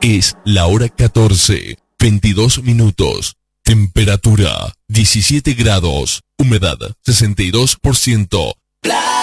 Es la hora 14, 22 minutos. Temperatura 17 grados. Humedad 62%.